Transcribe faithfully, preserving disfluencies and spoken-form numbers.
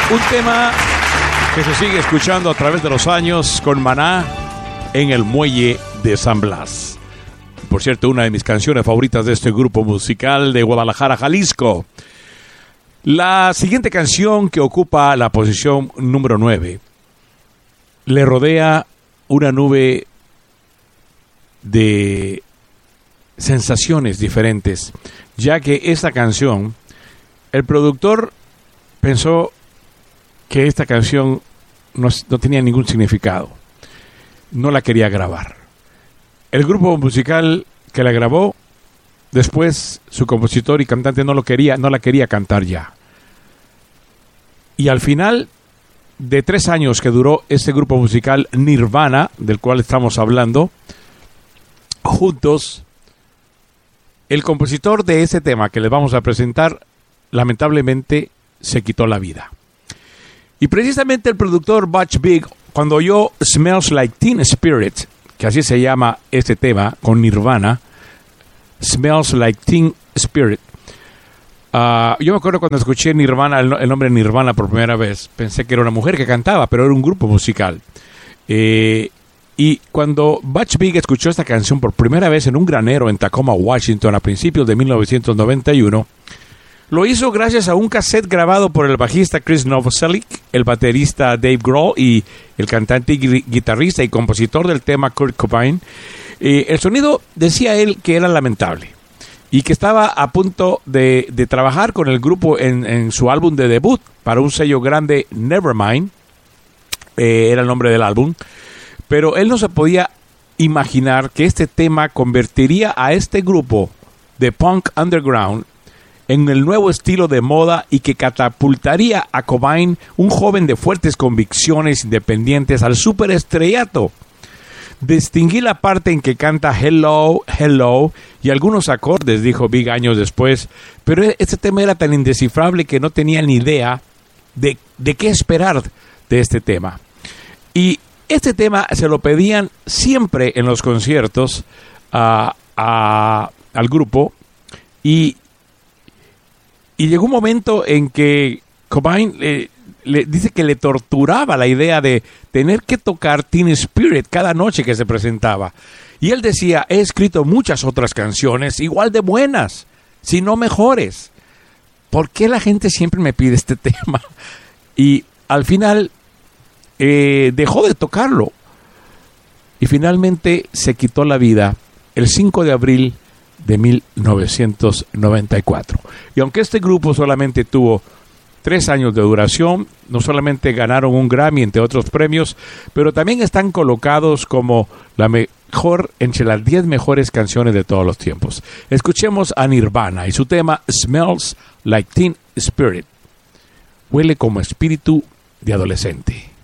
Un tema que se sigue escuchando a través de los años con Maná en el Muelle de San Blas. Por cierto, una de mis canciones favoritas de este grupo musical de Guadalajara, Jalisco. La siguiente canción, que ocupa la posición número nueve, le rodea una nube de sensaciones diferentes, ya que esta canción, el productor pensó que esta canción no, no tenía ningún significado, no la quería grabar. El grupo musical que la grabó, después su compositor y cantante no lo quería, no la quería cantar ya. Y al final de tres años que duró este grupo musical Nirvana, del cual estamos hablando, juntos, el compositor de ese tema que les vamos a presentar, lamentablemente se quitó la vida. Y precisamente el productor Butch Vig, cuando oyó Smells Like Teen Spirit, que así se llama este tema con Nirvana, Smells Like Teen Spirit, uh, yo me acuerdo cuando escuché Nirvana, el, el nombre Nirvana por primera vez, pensé que era una mujer que cantaba, pero era un grupo musical. Eh, y cuando Butch Vig escuchó esta canción por primera vez en un granero en Tacoma, Washington, a principios de mil novecientos noventa y uno, lo hizo gracias a un cassette grabado por el bajista Chris Novoselic, el baterista Dave Grohl y el cantante, guitarrista y compositor del tema Kurt Cobain. Eh, el sonido, decía él, que era lamentable y que estaba a punto de, de trabajar con el grupo en, en su álbum de debut para un sello grande, Nevermind, eh, era el nombre del álbum, pero él no se podía imaginar que este tema convertiría a este grupo de punk underground en el nuevo estilo de moda y que catapultaría a Cobain, un joven de fuertes convicciones independientes, al superestrellato. Distinguí la parte en que canta Hello, Hello y algunos acordes, dijo Big años después, pero este tema era tan indescifrable que no tenía ni idea de, de qué esperar de este tema. Y este tema se lo pedían siempre en los conciertos uh, a, al grupo y Y llegó un momento en que Cobain eh, le dice que le torturaba la idea de tener que tocar Teen Spirit cada noche que se presentaba. Y él decía, he escrito muchas otras canciones igual de buenas, si no mejores. ¿Por qué la gente siempre me pide este tema? Y al final eh, dejó de tocarlo. Y finalmente se quitó la vida el cinco de abril de mil novecientos noventa y cuatro. Y aunque este grupo solamente tuvo tres años de duración, no solamente ganaron un Grammy, entre otros premios, pero también están colocados como la mejor, entre las diez mejores canciones de todos los tiempos. Escuchemos a Nirvana y su tema Smells Like Teen Spirit. Huele como espíritu de adolescente.